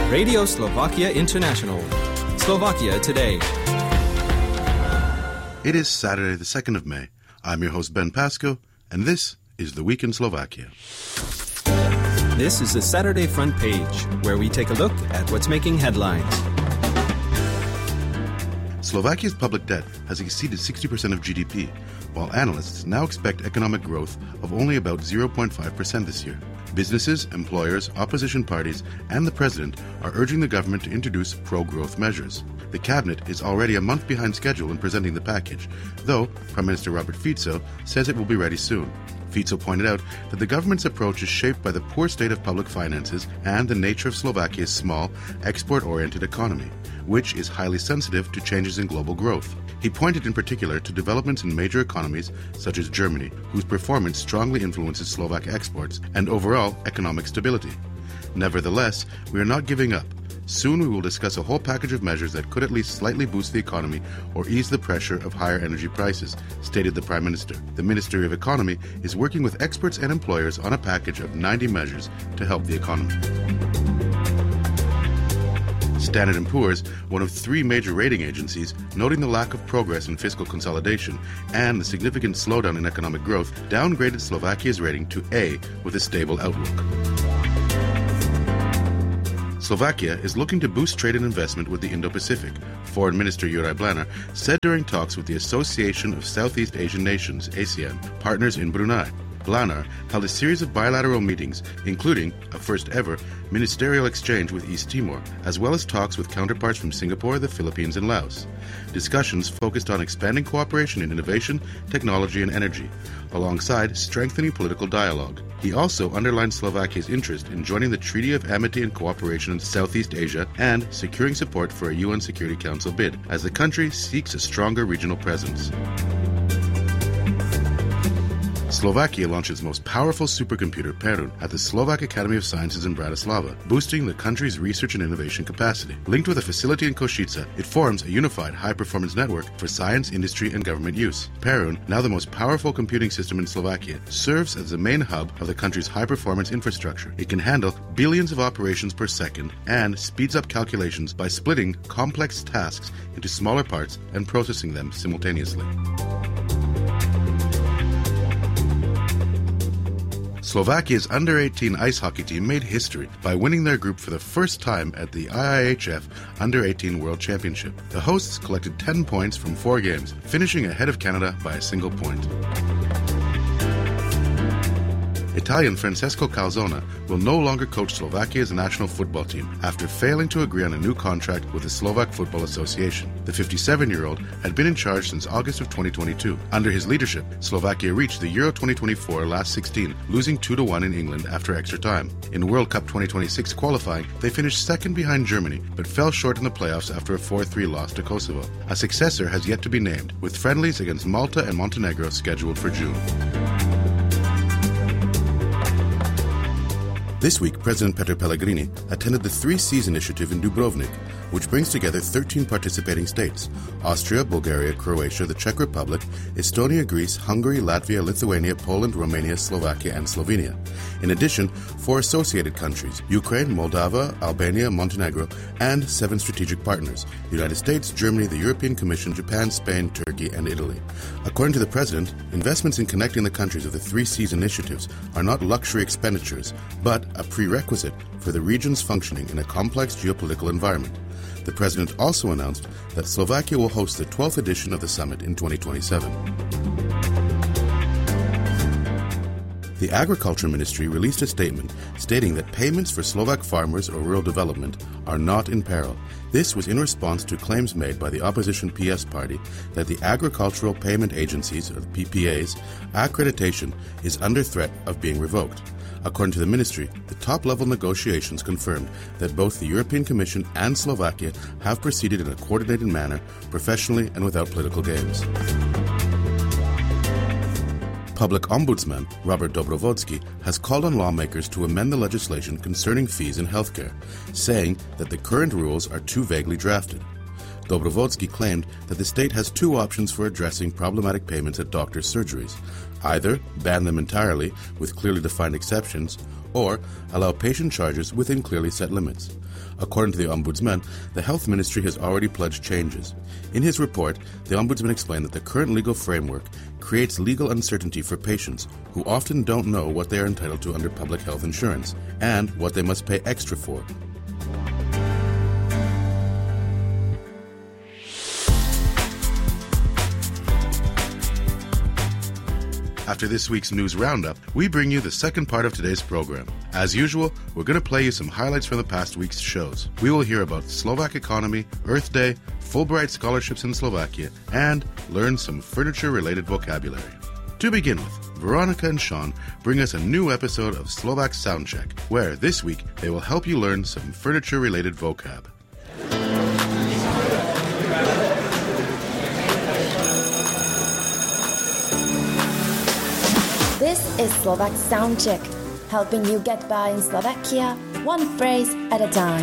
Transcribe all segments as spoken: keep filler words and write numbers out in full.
Radio Slovakia International. Slovakia Today. It is Saturday, the second of May. I'm your host, Ben Pasco, and this is The Week in Slovakia. This is the Saturday Front Page, where we take a look at what's making headlines. Slovakia's public debt has exceeded sixty percent of G D P, while analysts now expect economic growth of only about zero point five percent this year. Businesses, employers, opposition parties, and the president are urging the government to introduce pro-growth measures. The cabinet is already a month behind schedule in presenting the package, though Prime Minister Robert Fico says it will be ready soon. Fico pointed out that the government's approach is shaped by the poor state of public finances and the nature of Slovakia's small, export-oriented economy, which is highly sensitive to changes in global growth. He pointed in particular to developments in major economies such as Germany, whose performance strongly influences Slovak exports and overall economic stability. Nevertheless, we are not giving up. Soon we will discuss a whole package of measures that could at least slightly boost the economy or ease the pressure of higher energy prices, stated the Prime Minister. The Ministry of Economy is working with experts and employers on a package of ninety measures to help the economy. Standard and Poor's, one of three major rating agencies, noting the lack of progress in fiscal consolidation and the significant slowdown in economic growth, downgraded Slovakia's rating to A with a stable outlook. Slovakia is looking to boost trade and investment with the Indo-Pacific, Foreign Minister Juraj Blánar said during talks with the Association of Southeast Asian Nations, ASEAN, partners in Brunei. Blánar held a series of bilateral meetings, including a first-ever ministerial exchange with East Timor, as well as talks with counterparts from Singapore, the Philippines, and Laos. Discussions focused on expanding cooperation in innovation, technology, and energy, alongside strengthening political dialogue. He also underlined Slovakia's interest in joining the Treaty of Amity and Cooperation in Southeast Asia and securing support for a U N Security Council bid, as the country seeks a stronger regional presence. Slovakia launched its most powerful supercomputer, Perun, at the Slovak Academy of Sciences in Bratislava, boosting the country's research and innovation capacity. Linked with a facility in Košice, it forms a unified high-performance network for science, industry, and government use. Perun, now the most powerful computing system in Slovakia, serves as the main hub of the country's high-performance infrastructure. It can handle billions of operations per second and speeds up calculations by splitting complex tasks into smaller parts and processing them simultaneously. Slovakia's under eighteen ice hockey team made history by winning their group for the first time at the I I H F under eighteen World Championship. The hosts collected ten points from four games, finishing ahead of Canada by a single point. Italian Francesco Calzona will no longer coach Slovakia's national football team after failing to agree on a new contract with the Slovak Football Association. The fifty-seven-year-old had been in charge since August of twenty twenty-two. Under his leadership, Slovakia reached the Euro twenty twenty-four last sixteen, losing two to one in England after extra time. In World Cup twenty twenty-six qualifying, they finished second behind Germany, but fell short in the playoffs after a four three loss to Kosovo. A successor has yet to be named, with friendlies against Malta and Montenegro scheduled for June. This week, President Peter Pellegrini attended the Three Seas Initiative in Dubrovnik, which brings together thirteen participating states: Austria, Bulgaria, Croatia, the Czech Republic, Estonia, Greece, Hungary, Latvia, Lithuania, Poland, Romania, Slovakia, and Slovenia. In addition, four associated countries: Ukraine, Moldova, Albania, Montenegro, and seven strategic partners: the United States, Germany, the European Commission, Japan, Spain, Turkey, and Italy. According to the President, investments in connecting the countries of the Three Seas Initiatives are not luxury expenditures, but a prerequisite for the region's functioning in a complex geopolitical environment. The President also announced that Slovakia will host the twelfth edition of the summit in twenty twenty-seven. The Agriculture Ministry released a statement stating that payments for Slovak farmers or rural development are not in peril. This was in response to claims made by the opposition P S party that the Agricultural Payment Agencies, or the P P As, accreditation is under threat of being revoked. According to the ministry, the top-level negotiations confirmed that both the European Commission and Slovakia have proceeded in a coordinated manner, professionally and without political games. Public Ombudsman Robert Dobrovolsky has called on lawmakers to amend the legislation concerning fees in healthcare, saying that the current rules are too vaguely drafted. Dobrovolsky claimed that the state has two options for addressing problematic payments at doctors' surgeries: either ban them entirely with clearly defined exceptions, or allow patient charges within clearly set limits. According to the Ombudsman, the Health Ministry has already pledged changes. In his report, the Ombudsman explained that the current legal framework creates legal uncertainty for patients who often don't know what they are entitled to under public health insurance and what they must pay extra for. After this week's news roundup, we bring you the second part of today's program. As usual, we're going to play you some highlights from the past week's shows. We will hear about Slovak economy, Earth Day, Fulbright scholarships in Slovakia, and learn some furniture-related vocabulary. To begin with, Veronica and Sean bring us a new episode of Slovak Soundcheck, where this week they will help you learn some furniture-related vocab. This is Slovak Soundcheck, helping you get by in Slovakia, one phrase at a time.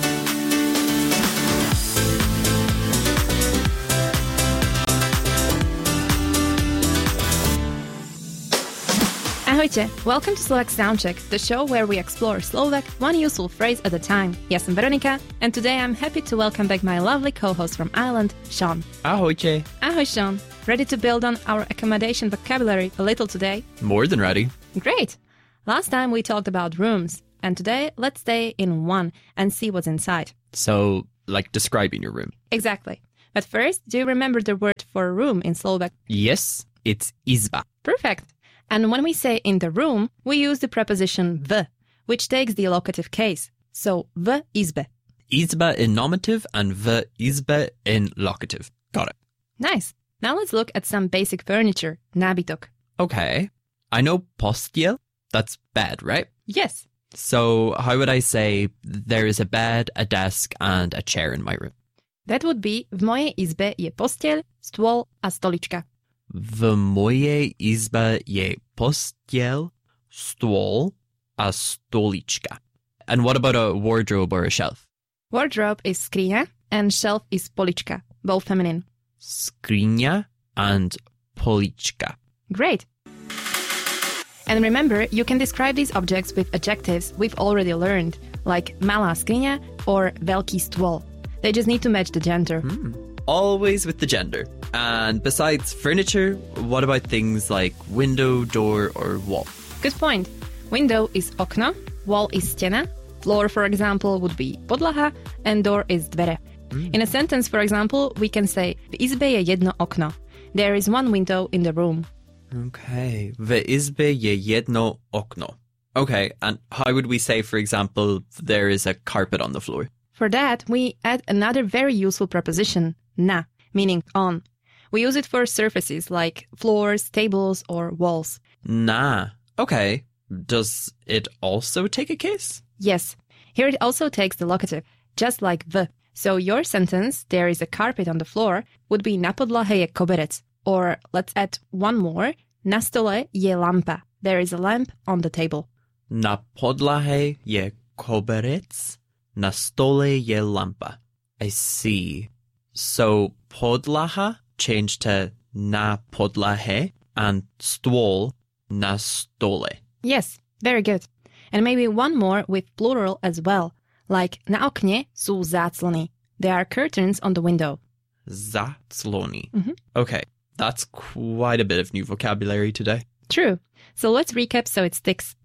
Ahojte, welcome to Slovak Soundcheck, the show where we explore Slovak one useful phrase at a time. Ja som Veronika, and today I'm happy to welcome back my lovely co-host from Ireland, Sean. Ahojte. Ahoj, Sean. Ready to build on our accommodation vocabulary a little today? More than ready. Great! Last time we talked about rooms, and today let's stay in one and see what's inside. So, like describing your room. Exactly. But first, do you remember the word for room in Slovak? Yes, it's izba. Perfect. And when we say in the room, we use the preposition v, which takes the locative case. So, v izbe. Izba in nominative and v izbe in locative. Got it. Nice. Now let's look at some basic furniture, nábytok. Okay. I know postiel. That's bed, right? Yes. So how would I say there is a bed, a desk, and a chair in my room? That would be v mojej izbe je postiel, stôl a stolička. V mojej izbe je postiel, stôl a stolička. And what about a wardrobe or a shelf? Wardrobe is skriňa and shelf is polička, both feminine. Skriňa and polička. Great. And remember, you can describe these objects with adjectives we've already learned, like malá skriňa or veľký stôl. They just need to match the gender. Hmm. Always with the gender. And besides furniture, what about things like window, door, or wall? Good point. Window is okno, wall is stena, floor, for example, would be podlaha, and door is dvere. Mm. In a sentence, for example, we can say v izbe je jedno okno. There is one window in the room. Okay. V izbe je jedno okno. Okay, and how would we say, for example, there is a carpet on the floor? For that, we add another very useful preposition, na, meaning on. We use it for surfaces like floors, tables, or walls. Na. Okay. Does it also take a case? Yes. Here it also takes the locative, just like v. So your sentence, there is a carpet on the floor, would be na podlahe je koberec. Or let's add one more, na stole je lampa. There is a lamp on the table. Na podlahe je koberec, na stole je lampa. I see. So podlaha changed to na podlahe and stôl na stole. Yes, very good. And maybe one more with plural as well. Like na okne sú záclony. There are curtains on the window. Záclony. Mm-hmm. Okay, that's quite a bit of new vocabulary today. True. So let's recap so it sticks.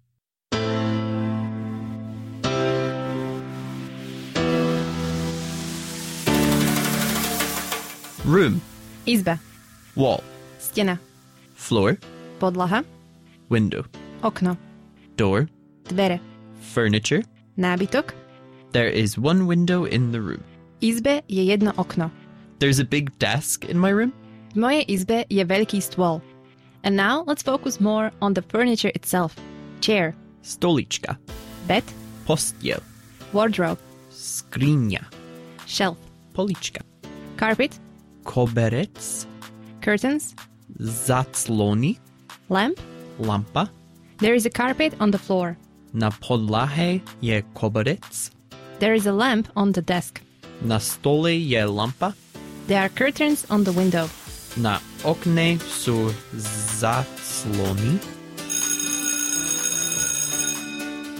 Room. Izba. Wall. Stena. Floor. Podlaha. Window. Okno. Door. Dvere. Furniture. Nábytok. There is one window in the room. Izbe je jedno okno. There's a big desk in my room. V mojej izbe je veľký stôl. And now let's focus more on the furniture itself. Chair. Stolička. Bed. Postiel. Wardrobe. Skriňa. Shelf. Polička. Carpet. Koberec. Curtains. Záclony. Lamp. Lampa. There is a carpet on the floor. Na podlahe je koberec. There is a lamp on the desk. Na stole je lampa. There are curtains on the window. Na okne sú záclony.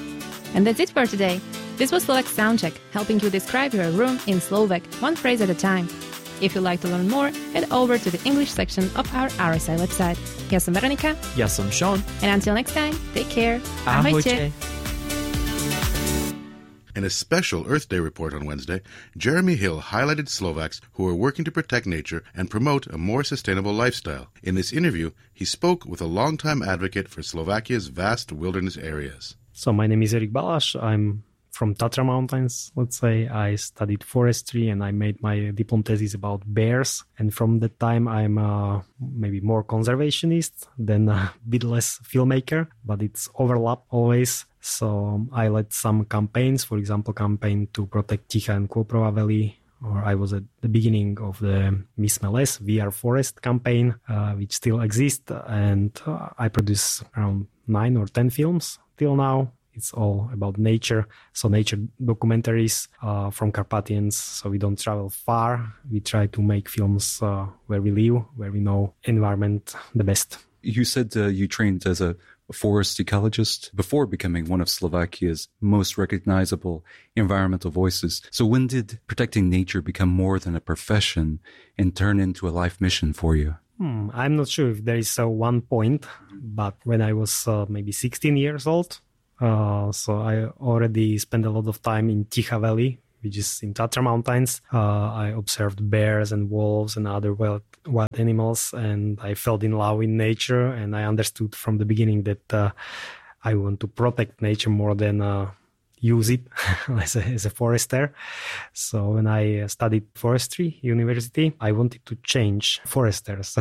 And that's it for today. This was Slovak Soundcheck, helping you describe your room in Slovak, one phrase at a time. If you'd like to learn more, head over to the English section of our R S I website. Ja som Veronika. Ja som Sean. And until next time, take care. Ahojte. In a special Earth Day report on Wednesday, Jeremy Hill highlighted Slovaks who are working to protect nature and promote a more sustainable lifestyle. In this interview, he spoke with a longtime advocate for Slovakia's vast wilderness areas. So my name is Erik Balaš. I'm from Tatra Mountains, let's say. I studied forestry and I made my diploma thesis about bears. And from that time, I'm uh, maybe more conservationist than a bit less filmmaker, but it's overlap always. So I led some campaigns, for example, campaign to protect Ticha and Kôprová Valley, or I was at the beginning of the My Sme les, We Are Forest campaign, uh, which still exists. And uh, I produce around nine or ten films till now. It's all about nature. So nature documentaries uh, from Carpathians. So we don't travel far. We try to make films uh, where we live, where we know environment the best. You said uh, you trained as a forest ecologist before becoming one of Slovakia's most recognizable environmental voices. So when did protecting nature become more than a profession and turn into a life mission for you? Hmm, I'm not sure if there is a one point, but when I was uh, maybe sixteen years old, uh, so I already spent a lot of time in Ticha Valley, which is in Tatra Mountains. Uh, I observed bears and wolves and other wild, wild animals, and I fell in love with nature. And I understood from the beginning that uh, I want to protect nature more than uh, use it as, a, as a forester. So when I studied forestry university, I wanted to change foresters.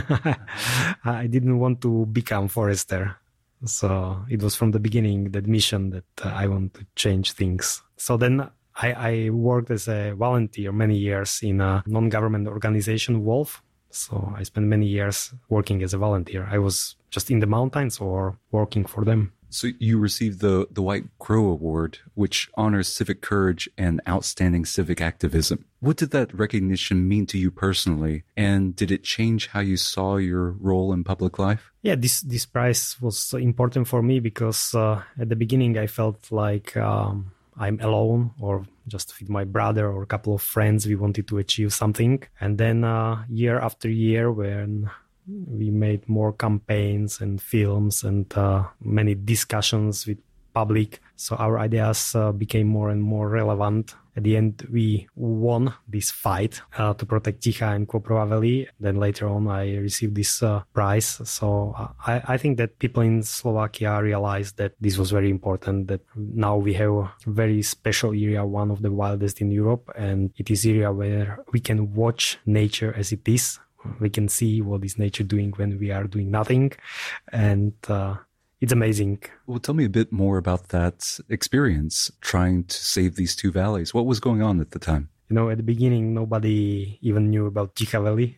I didn't want to become forester. So it was from the beginning that mission that uh, I want to change things. So then I, I worked as a volunteer many years in a non-government organization, Wolf. So I spent many years working as a volunteer. I was just in the mountains or working for them. So you received the, the White Crow Award, which honors civic courage and outstanding civic activism. What did that recognition mean to you personally? And did it change how you saw your role in public life? Yeah, this, this prize was important for me because uh, at the beginning I felt like um, I'm alone or just with my brother or a couple of friends. We wanted to achieve something. And then uh, year after year, when we made more campaigns and films and uh, many discussions with public, so our ideas uh, became more and more relevant. At the end, we won this fight uh, to protect Ticha and Kôprová Valley. Then later on, I received this uh, prize. So uh, I, I think that people in Slovakia realized that this was very important, that now we have a very special area, one of the wildest in Europe. And it is area where we can watch nature as it is. We can see what is nature doing when we are doing nothing. And uh, it's amazing. Well, tell me a bit more about that experience, trying to save these two valleys. What was going on at the time? You know, at the beginning, nobody even knew about Ticha Valley.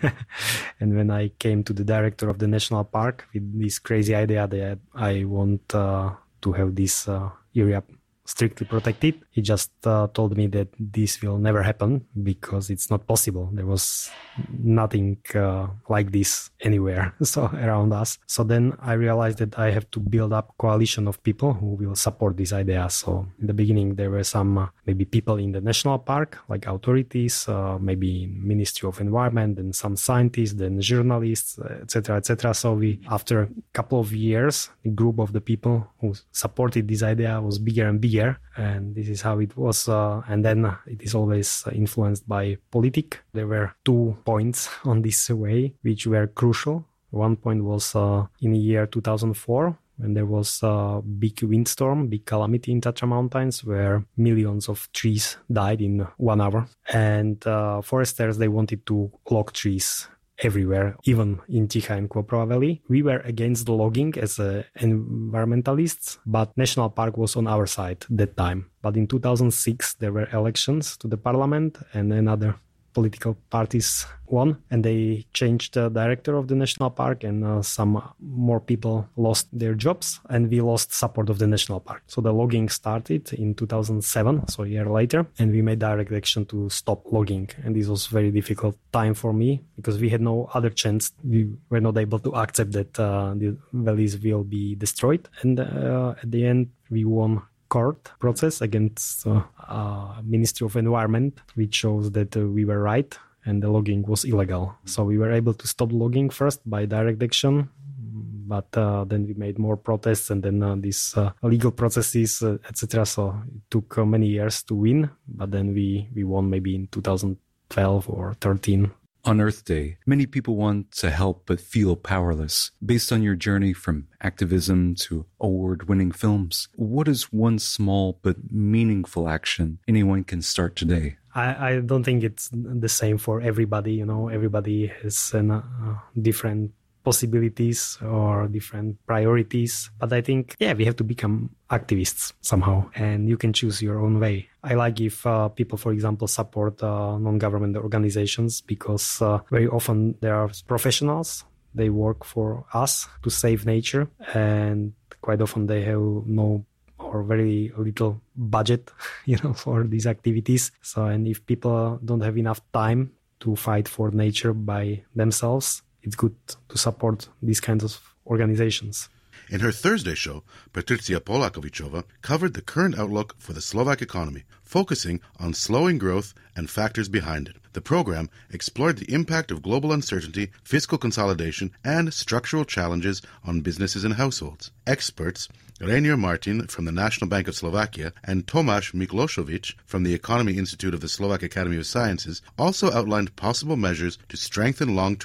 And when I came to the director of the national park with this crazy idea that I want uh, to have this uh, area strictly protected, he just uh, told me that this will never happen because it's not possible. There was nothing uh, like this anywhere so around us. So then I realized that I have to build up a coalition of people who will support this idea. So in the beginning, there were some uh, maybe people in the national park, like authorities, uh, maybe Ministry of Environment, and some scientists, then journalists, et cetera, et cetera. So we, after a couple of years, the group of the people who supported this idea was bigger and bigger. And this is how it was. Uh, and then it is always influenced by politics. There were two points on this way which were crucial. One point was uh, in the year two thousand four, when there was a big windstorm, big calamity in Tatra Mountains, where millions of trees died in one hour. And uh, foresters, they wanted to log trees everywhere, even in Ticha and Kôprová Valley. We were against the logging as uh, environmentalists, but National Park was on our side that time. But in two thousand six, there were elections to the parliament, and another political parties won, and they changed the director of the national park, and uh, some more people lost their jobs, and we lost support of the national park. So the logging started in two thousand seven, so a year later, and we made direct action to stop logging. And this was very difficult time for me because we had no other chance. We were not able to accept that uh, the valleys will be destroyed. And uh, at the end, we won court process against uh, uh, Ministry of Environment, which shows that uh, we were right and the logging was illegal. So we were able to stop logging first by direct action, but uh, then we made more protests and then uh, these uh, legal processes, uh, et cetera. So it took uh, many years to win, but then we, we won maybe in two thousand twelve or thirteen. On Earth Day, many people want to help but feel powerless. Based on your journey from activism to award-winning films, what is one small but meaningful action anyone can start today? I, I don't think it's the same for everybody. You know, everybody has an, uh, different possibilities or different priorities. But I think, yeah, we have to become activists somehow, and you can choose your own way. I like if uh, people, for example, support uh, non-government organizations, because uh, very often there are professionals. They work for us to save nature, and quite often they have no or very little budget, you know, for these activities. So, and if people don't have enough time to fight for nature by themselves, it's good to support these kinds of organizations. In her Thursday show, Patricia Polakovichova covered the current outlook for the Slovak economy, focusing on slowing growth and factors behind it. The program explored the impact of global uncertainty, fiscal consolidation, and structural challenges on businesses and households. Experts Rainier Martin from the National Bank of Slovakia and Tomáš Miklošovič from the Economy Institute of the Slovak Academy of Sciences also outlined possible measures to strengthen long-term